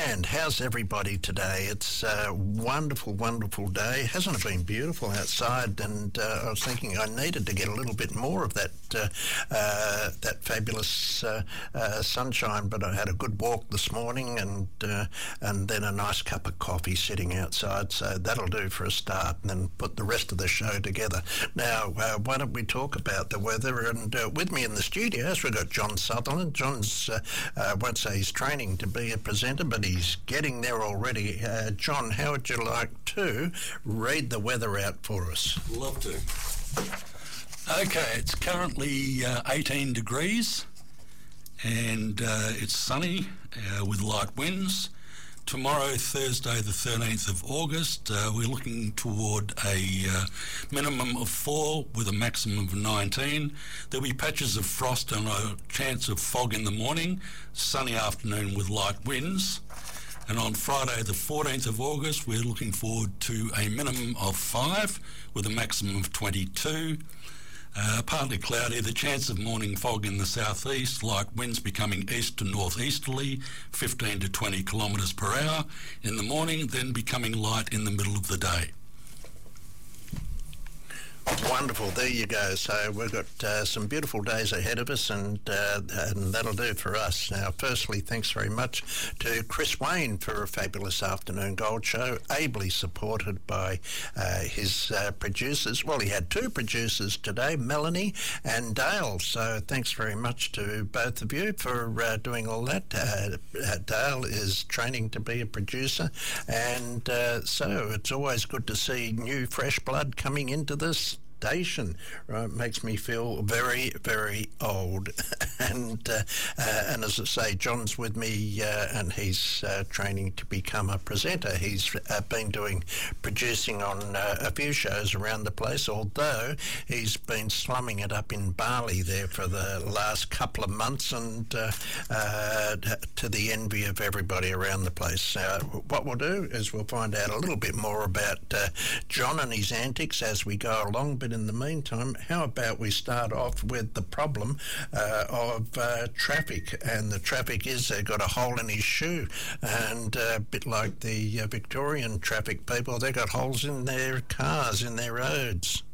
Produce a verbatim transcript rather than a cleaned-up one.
Land. How's everybody today? It's a wonderful, wonderful day. Hasn't it been beautiful outside? And uh, I was thinking I needed to get a little bit more of that uh, uh, that fabulous uh, uh, sunshine. But I had a good walk this morning, and uh, and then a nice cup of coffee sitting outside. So that'll do for a start, and then put the rest of the show together. Now, uh, why don't we talk about the weather? And uh, with me in the studios, we've got John Sutherland. John's uh, uh, won't say he's training to be a presenter, but he's getting there already. Uh, John, how would you like to read the weather out for us? Love to. Okay, it's currently uh, eighteen degrees and uh, it's sunny uh, with light winds. Tomorrow, Thursday the thirteenth of August, uh, we're looking toward a uh, minimum of four with a maximum of nineteen. There'll be patches of frost and a chance of fog in the morning, sunny afternoon with light winds. And on Friday the fourteenth of August, we're looking forward to a minimum of five with a maximum of twenty-two. Uh, partly cloudy, the chance of morning fog in the southeast, light winds becoming east to northeasterly, fifteen to twenty kilometres per hour in the morning, then becoming light in the middle of the day. Wonderful. There you go. So we've got uh, some beautiful days ahead of us, and uh, and that'll do for us. Now, firstly, thanks very much to Chris Wayne for a fabulous afternoon gold show, ably supported by uh, his uh, producers. Well, he had two producers today, Melanie and Dale. So thanks very much to both of you for uh, doing all that. Uh, uh, Dale is training to be a producer, and uh, so it's always good to see new, fresh blood coming into this station. Right, makes me feel very, very old. and uh, uh, and as I say, John's with me, uh, and he's uh, training to become a presenter. He's uh, been doing producing on uh, a few shows around the place, although he's been slumming it up in Bali there for the last couple of months, and uh, uh, to the envy of everybody around the place. Uh, what we'll do is we'll find out a little bit more about uh, John and his antics as we go along, but in the meantime, how about we start off with the problem uh, of uh, traffic? And the traffic is uh, got a hole in his shoe, and uh, a bit like the uh, Victorian traffic people, they've got holes in their cars, in their roads.